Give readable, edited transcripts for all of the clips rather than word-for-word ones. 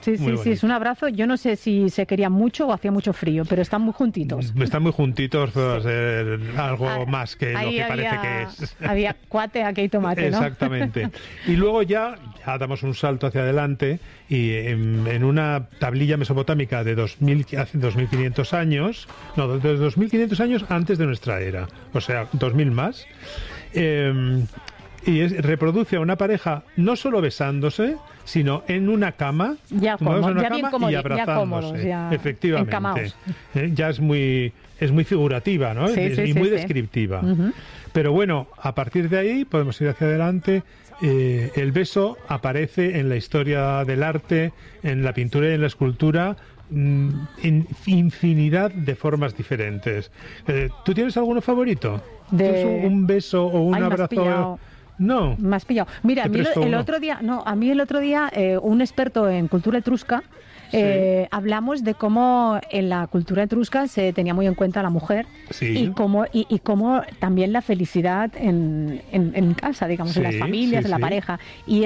Sí, es un abrazo. Yo no sé si se querían mucho o hacía mucho frío, pero están muy juntitos. Están muy juntitos, pero algo más que lo que parece que es. Había cuate, aquí hay tomate, ¿no? Exactamente. Y luego ya damos un salto hacia adelante y en una tablilla mesopotámica de hace 2500 años, no, de 2500 años antes de nuestra era, o sea, 2000 más, reproduce a una pareja no solo besándose, sino en una cama, y abrazándose, efectivamente. Ya es muy figurativa, ¿no? Y muy descriptiva. Uh-huh. Pero bueno, a partir de ahí podemos ir hacia adelante. El beso aparece en la historia del arte, en la pintura y en la escultura, en infinidad de formas diferentes. ¿Tú tienes alguno favorito? ¿Tienes un beso o un abrazo? No. Me has pillado. Mira, a mí el otro día, un experto en cultura etrusca, hablamos de cómo en la cultura etrusca se tenía muy en cuenta a la mujer, y cómo también la felicidad en casa, digamos, en las familias, en la pareja. Y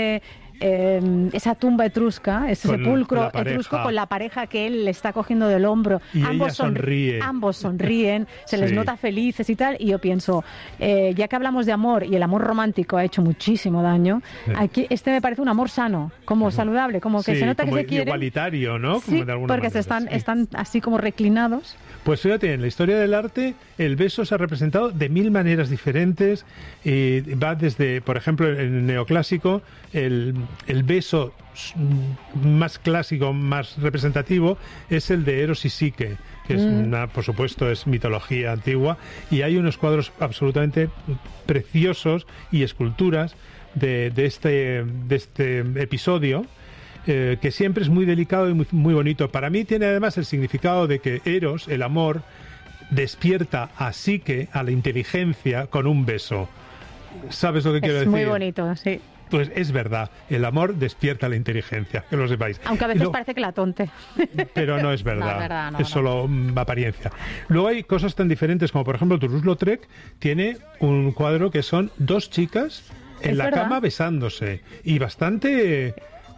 esa tumba etrusca, ese sepulcro etrusco con la pareja que él le está cogiendo del hombro. Y ambos sonríen, se les nota felices y tal. Y yo pienso, ya que hablamos de amor, y el amor romántico ha hecho muchísimo daño, aquí me parece un amor sano, como saludable, como que se nota que se quieren. Igualitario, ¿no? Sí, como de alguna porque manera, están así como reclinados. Pues fíjate, en la historia del arte el beso se ha representado de 1000 maneras diferentes. Va desde, por ejemplo, en el neoclásico, el beso más clásico, más representativo, es el de Eros y Psique, que es por supuesto, es mitología antigua, y hay unos cuadros absolutamente preciosos y esculturas de este episodio, que siempre es muy delicado y muy bonito. Para mí tiene además el significado de que Eros, el amor, despierta a Psique, a la inteligencia, con un beso. ¿Sabes lo que quiero decir? Es muy bonito, sí. Pues es verdad, el amor despierta la inteligencia, que lo sepáis. Aunque a veces parece que la tonte. Pero no es verdad, no, es solo apariencia. Luego hay cosas tan diferentes como, por ejemplo, Toulouse-Lautrec tiene un cuadro que son dos chicas en la cama besándose, y bastante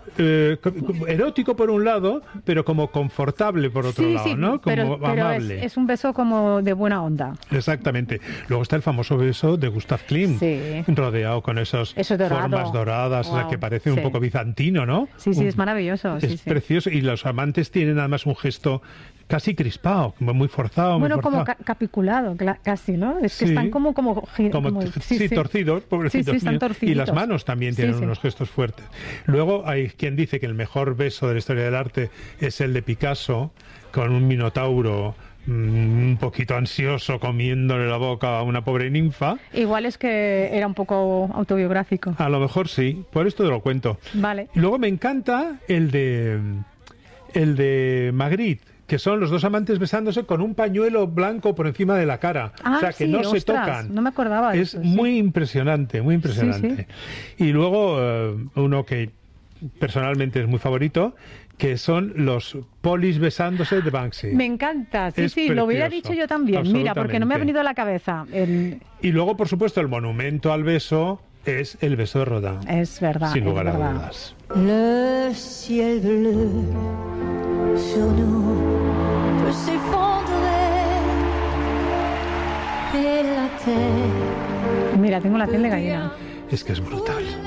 erótico por un lado, pero como confortable por otro lado, ¿no? Como amable. Es un beso como de buena onda. Exactamente. Luego está el famoso beso de Gustav Klimt, rodeado con esas formas doradas, wow, que parece un poco bizantino, ¿no? Sí, es maravilloso. Es precioso, y los amantes tienen además un gesto casi crispado, muy forzado. Bueno, como capiculado, casi, ¿no? Es que están como torcidos, pobrecitos están míos. Y las manos también tienen unos gestos fuertes. Luego hay quien dice que el mejor beso de la historia del arte es el de Picasso, con un minotauro un poquito ansioso comiéndole la boca a una pobre ninfa. Igual es que era un poco autobiográfico. A lo mejor sí, por esto te lo cuento. Vale. Y luego me encanta el de Magritte, que son los dos amantes besándose con un pañuelo blanco por encima de la cara. O sea, que no se tocan. No me acordaba de eso. Es muy impresionante, muy impresionante. Y luego uno que personalmente es muy favorito, que son los polis besándose de Banksy. Me encanta, sí, lo hubiera dicho yo también. Mira, porque no me ha venido a la cabeza. Y luego, por supuesto, el monumento al beso es el beso de Rodin. Es verdad. Sin lugar a dudas. Le ciel bleu sur nous peut s'effondrer et la terre. Mira, tengo la piel de gallina. Es que es brutal.